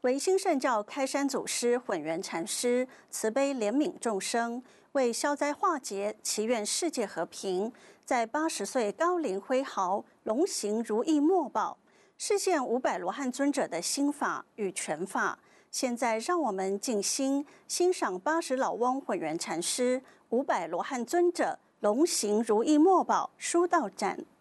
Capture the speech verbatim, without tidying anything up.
维新圣教开山祖师混元禅师慈悲怜悯众生，为消灾化劫，祈愿世界和平，在八十岁高龄挥毫，龙行如意墨宝，示现五百罗汉尊者的心法与拳法。现在让我们静心欣赏八十老翁混元禅师、五百罗汉尊者龙行如意墨宝书道展。